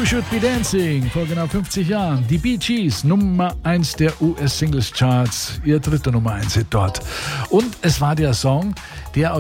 Should Be Dancing, vor genau 50 Jahren. Die Bee Gees, Nummer 1 der US-Singles-Charts, ihr dritter Nummer 1-Hit dort. Und es war der Song, der